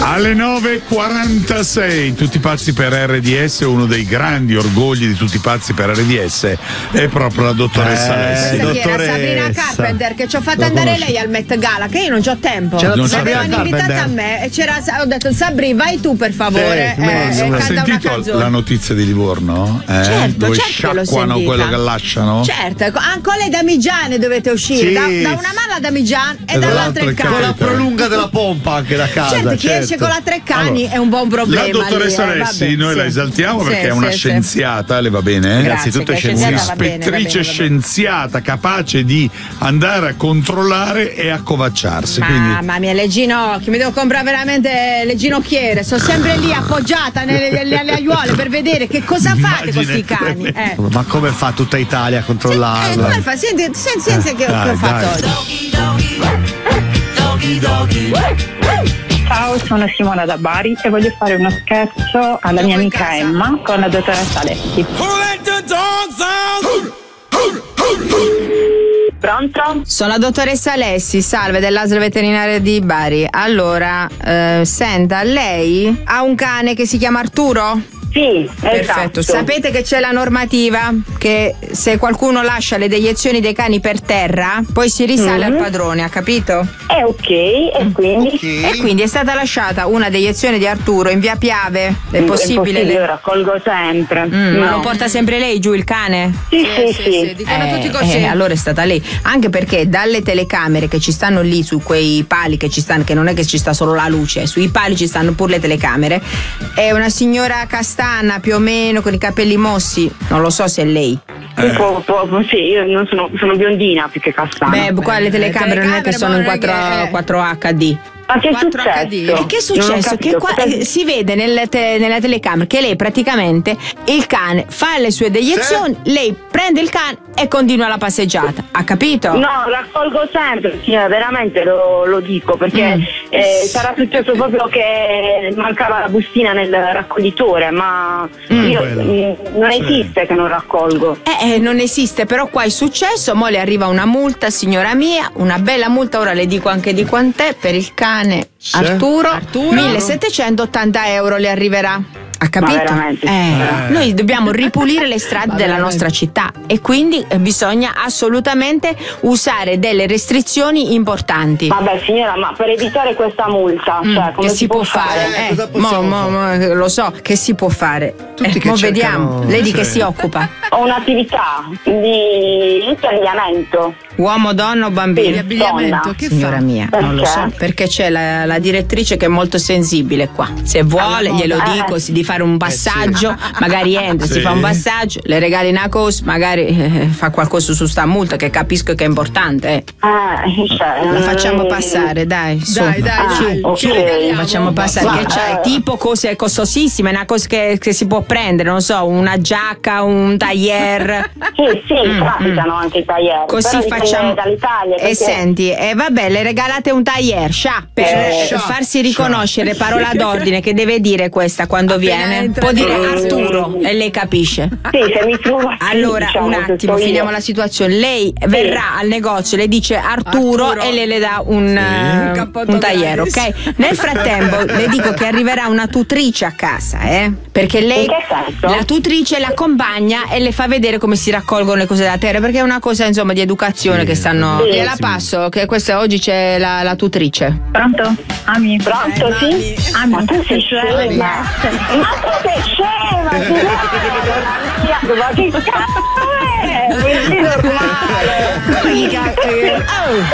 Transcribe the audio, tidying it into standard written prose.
Alle 9.46, tutti pazzi per RDS, uno dei grandi orgogli di tutti pazzi per RDS è proprio la dottoressa Alessi. Questa era Sabrina Carpenter, che ci ho fatto andare lei al Met Gala, che io non c'ho tempo. L'avevano invitata a me e ho detto Sabri, vai tu per favore. Hai sentito la notizia di Livorno? Certo, dove certo sciacquano quello che lasciano? Certo, anche le damigiane dovete uscire, da una mano la damigiana e dall'altra il cane. Con la prolunga della pompa anche da casa. Certo, chi esce con la Treccani è un buon problema. La dottoressa Alessi, noi la esaltiamo perché è una scienziata, le va bene? Innanzitutto è un'ispettrice scienziata capace di andare a controllare e accovacciarsi. Mamma mia, le ginocchia, mi devo comprare veramente le ginocchiere, sono sempre lì appoggiata nelle aiuole per vedere che cosa fate con questi cani. Ma come fa tutta Italia a controllarla? Come fa? Senti che ho fatto oggi. Ciao, sono Simona da Bari e voglio fare uno scherzo alla mia amica Emma con la dottoressa Alessi. Pronto? Sono la dottoressa Alessi, salve, dell'ASL veterinario di Bari. Allora, senta, lei ha un cane che si chiama Arturo? Sì, perfetto. Esatto. Sapete che c'è la normativa che se qualcuno lascia le deiezioni dei cani per terra, poi si risale al padrone, ha capito? Ok, e quindi? E quindi è stata lasciata una deiezione di Arturo in via Piave. È possibile? Io raccolgo sempre. Ma lo porta sempre lei giù il cane? Sì. Dicono tutti così. Allora è stata lei. Anche perché dalle telecamere che ci stanno lì su quei pali che ci stanno, che non è che ci sta solo la luce, sui pali ci stanno pure le telecamere, è una signora castana più o meno con i capelli mossi, non lo so se è lei. Sì, io non sono biondina più che castana. Qua le telecamere non è che sono in 4 HD. Ma che è successo? E che è successo? Che qua si vede nella telecamera che lei praticamente il cane fa le sue deiezioni, lei prende il cane e continua la passeggiata. Ha capito? No, raccolgo sempre, signora, veramente lo dico, perché sarà successo proprio che mancava la bustina nel raccoglitore, ma non esiste che non raccolgo. Non esiste, però qua è successo, mo le arriva una multa, signora mia, una bella multa, ora le dico anche di quant'è per il cane Arturo, 1780 euro le arriverà. Ha capito? Noi dobbiamo ripulire le strade della nostra città e quindi bisogna assolutamente usare delle restrizioni importanti. Vabbè signora, ma per evitare questa multa, cioè, come che si può fare? Lo so, che si può fare? Vediamo, lei di che si occupa? Ho un'attività di abbigliamento. Uomo, donna o bambino? Sì, abbigliamento, che signora mia, non lo so, perché c'è la direttrice che è molto sensibile qua. Se vuole, glielo dico, di fare un passaggio, magari entra, si fa un passaggio, le regali una cosa, magari fa qualcosa su sta multa che capisco che è importante. La facciamo passare, dai, su. Dai, La facciamo passare, che c'hai? Tipo cose costosissime, una cosa che si può prendere, non so, una giacca, un tailleur. Sì, capitano anche i tailleur. Così facciamo. Dall'Italia, e senti, vabbè, le regalate un tailleur, per farsi riconoscere parola d'ordine che deve dire questa quando viene. Può dire Arturo e lei capisce. Sì, se mi trova. Allora, un attimo, finiamo la situazione. Lei verrà al negozio, le dice Arturo e lei le dà un tailleur, ok? Nel frattempo le dico che arriverà una tutrice a casa, perché lei, la tutrice l'accompagna e le fa vedere come si raccolgono le cose da terra, perché è una cosa insomma di educazione che stanno. Gliela passo, che questa oggi c'è la tutrice. Pronto? Ami. Pronto, sì? Ami, ma tu sei scema. Ma tu sei scema, ma che cazzo è? Non è normale.